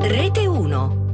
Rete 1.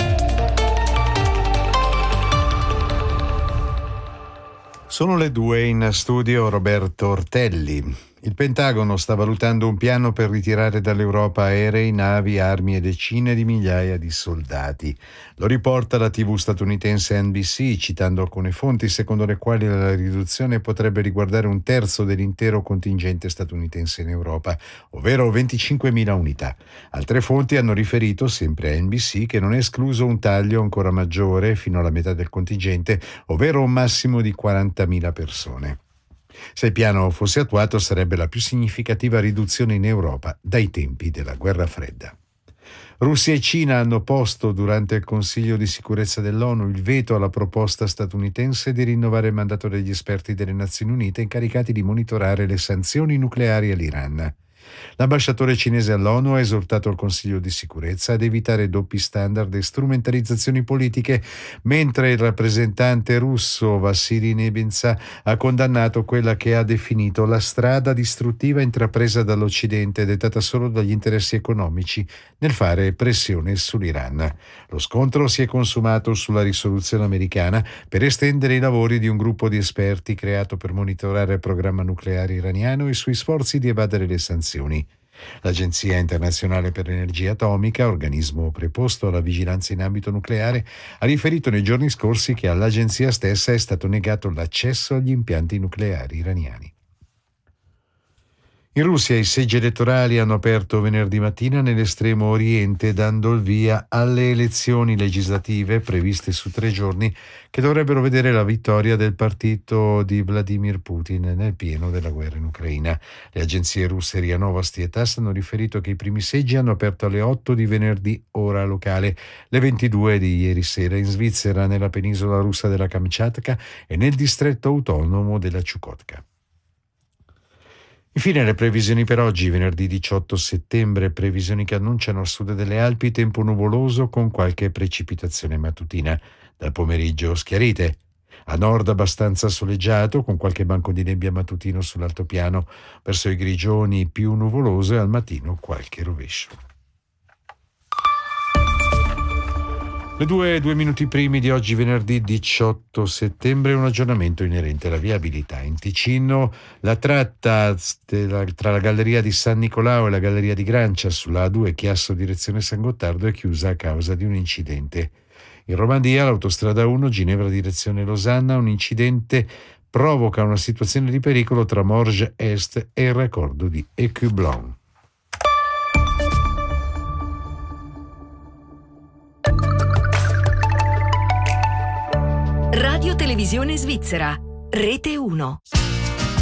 Sono le 2, in studio Roberto Ortelli. Il Pentagono sta valutando un piano per ritirare dall'Europa aerei, navi, armi e decine di migliaia di soldati. Lo riporta la TV statunitense NBC, citando alcune fonti secondo le quali la riduzione potrebbe riguardare un terzo dell'intero contingente statunitense in Europa, ovvero 25.000 unità. Altre fonti hanno riferito, sempre a NBC, che non è escluso un taglio ancora maggiore, fino alla metà del contingente, ovvero un massimo di 40.000 persone. Se il piano fosse attuato, sarebbe la più significativa riduzione in Europa dai tempi della Guerra Fredda. Russia e Cina hanno posto durante il Consiglio di sicurezza dell'ONU il veto alla proposta statunitense di rinnovare il mandato degli esperti delle Nazioni Unite incaricati di monitorare le sanzioni nucleari all'Iran. L'ambasciatore cinese all'ONU ha esortato il Consiglio di sicurezza ad evitare doppi standard e strumentalizzazioni politiche, mentre il rappresentante russo Vassily Nebenzia ha condannato quella che ha definito la strada distruttiva intrapresa dall'Occidente, dettata solo dagli interessi economici nel fare pressione sull'Iran. Lo scontro si è consumato sulla risoluzione americana per estendere i lavori di un gruppo di esperti creato per monitorare il programma nucleare iraniano e sui sforzi di evadere le sanzioni. L'Agenzia internazionale per l'energia atomica, organismo preposto alla vigilanza in ambito nucleare, ha riferito nei giorni scorsi che all'agenzia stessa è stato negato l'accesso agli impianti nucleari iraniani. In Russia i seggi elettorali hanno aperto venerdì mattina nell'estremo oriente, dando il via alle elezioni legislative previste su 3 giorni che dovrebbero vedere la vittoria del partito di Vladimir Putin nel pieno della guerra in Ucraina. Le agenzie russe RIA Novosti e TASS hanno riferito che i primi seggi hanno aperto alle 8 di venerdì ora locale, le 22 di ieri sera in Svizzera, nella penisola russa della Kamchatka e nel distretto autonomo della Ciukotka. Infine le previsioni per oggi, venerdì 18 settembre, previsioni che annunciano al sud delle Alpi tempo nuvoloso con qualche precipitazione mattutina. Dal pomeriggio schiarite. A nord abbastanza soleggiato, con qualche banco di nebbia mattutino sull'altopiano. Verso i grigioni più nuvoloso e al mattino qualche rovescio. Le 2 minuti primi di oggi, venerdì 18 settembre, un aggiornamento inerente alla viabilità. In Ticino la tratta tra la galleria di San Nicolao e la galleria di Grancia sulla A2 Chiasso direzione San Gottardo è chiusa a causa di un incidente. In Romandia l'autostrada 1 Ginevra direzione Losanna, un incidente provoca una situazione di pericolo tra Morges Est e il raccordo di Écublon. Radio Televisione Svizzera, Rete 1.